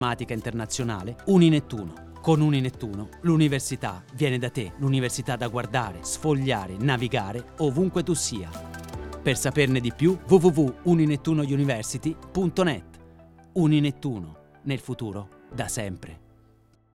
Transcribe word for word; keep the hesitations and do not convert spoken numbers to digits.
matematica internazionale, Uninettuno. Con Uninettuno l'università viene da te, l'università da guardare, sfogliare, navigare ovunque tu sia. Per saperne di più w w w punto uninettuno university punto net. Uninettuno, nel futuro, da sempre.